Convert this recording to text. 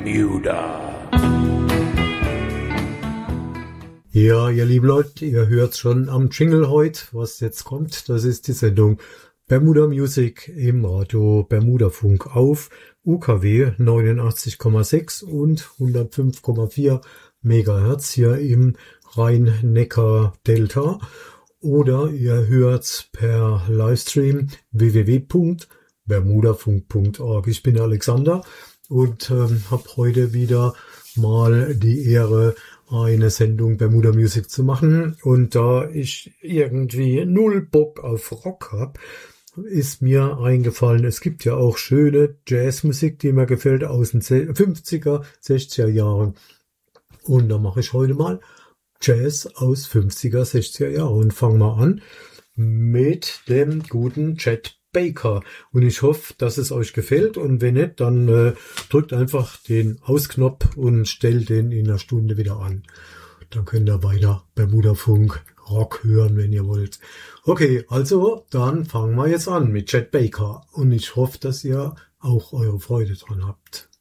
Bermuda. Ja, ihr lieben Leute, ihr hört schon am Jingle heute, was jetzt kommt. Das ist die Sendung Bermuda Music im Radio Bermuda Funk auf UKW 89,6 und 105,4 Megahertz hier im Rhein-Neckar-Delta. Oder ihr hört's per Livestream www.bermudafunk.org. Ich bin Alexander und habe heute wieder mal die Ehre, eine Sendung Bermuda Music zu machen. Und da ich irgendwie null Bock auf Rock habe, ist mir eingefallen, es gibt ja auch schöne Jazzmusik, die mir gefällt aus den 50er, 60er Jahren. Und da mache ich heute mal Jazz aus 50er, 60er Jahren und fange mal an mit dem guten Chet Baker. Und ich hoffe, dass es euch gefällt. Und wenn nicht, dann drückt einfach den Ausknopf und stellt den in einer Stunde wieder an. Dann könnt ihr weiter Bermuda Funk Rock hören, wenn ihr wollt. Okay, also dann fangen wir jetzt an mit Chet Baker. Und ich hoffe, dass ihr auch eure Freude dran habt.